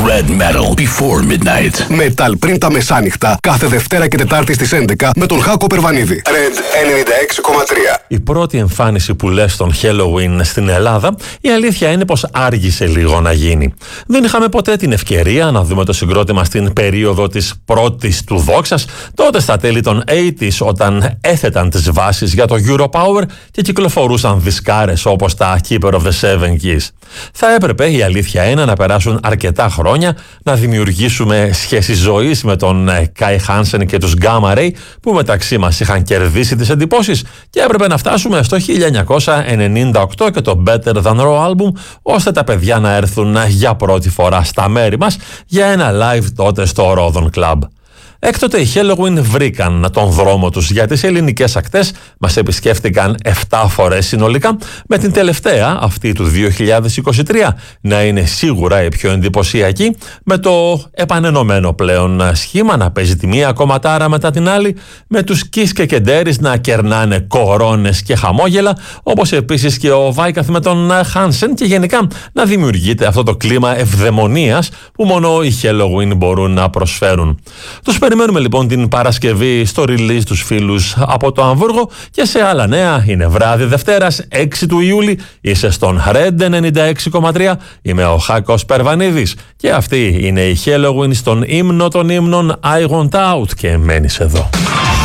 Red Metal before midnight. Metal πριν τα μεσάνυχτα, κάθε Δευτέρα και Τετάρτη στις 11 με τον Χάκο Περβανίδη. Red 96,3. Η πρώτη εμφάνιση που λες στον Halloween στην Ελλάδα, η αλήθεια είναι πως άργησε λίγο να γίνει. Δεν είχαμε ποτέ την ευκαιρία να δούμε το συγκρότημα στην περίοδο της πρώτης του δόξας, τότε στα τέλη των 80's, όταν έθεταν τις βάσεις για το Europower και κυκλοφορούσαν δισκάρες όπως τα Keeper of the Seven Keys. Θα έπρεπε, η αλήθεια είναι, να περάσουν αρκετά χρόνια, να δημιουργήσουμε σχέσεις ζωής με τον Kai Hansen και τους Gamma Ray, που μεταξύ μας είχαν κερδίσει τις εντυπώσεις, και έπρεπε να φτάσουμε στο 1998 και το Better Than Raw album, ώστε τα παιδιά να έρθουν για πρώτη φορά στα μέρη μας για ένα live τότε στο Rodon Club. Έκτοτε οι Halloween βρήκαν τον δρόμο τους για τις ελληνικές ακτές, μας επισκέφτηκαν 7 φορές συνολικά, με την τελευταία, αυτή του 2023, να είναι σίγουρα η πιο εντυπωσιακή, με το επανενωμένο πλέον σχήμα να παίζει τη μία κομματάρα μετά την άλλη, με τους Kiss και Κεντέρης να κερνάνε κορώνες και χαμόγελα, όπως επίσης και ο Βάικαθ με τον Hansen, και γενικά να δημιουργείται αυτό το κλίμα ευδαιμονίας που μόνο οι Halloween μπορούν να προσφέρουν. Τους περιμένουμε λοιπόν την Παρασκευή στο release τους φίλους από το Αμβούργο, και σε άλλα νέα είναι βράδυ Δευτέρας 6 του Ιούλη, είσαι στον Red 96,3, είμαι ο Χάκος Περβανίδης και αυτή είναι η Halloween στον ύμνο των ύμνων I Want Out, και μένεις εδώ.